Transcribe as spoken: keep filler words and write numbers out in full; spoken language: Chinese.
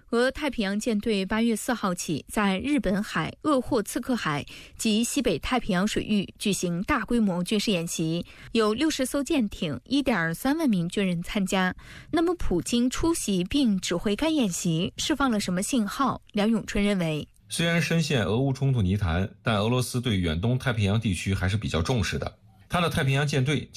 俄太平洋舰队八月四号起在日本海、鄂霍次克海及西北太平洋水域举行大规模军事演习，有六十艘舰艇、一点三万名军人参加。那么，普京出席并指挥该演习，释放了什么信号？梁永春认为， 虽然深陷俄乌冲突泥潭，但俄罗斯对远东太平洋地区还是比较重视的。他的太平洋舰队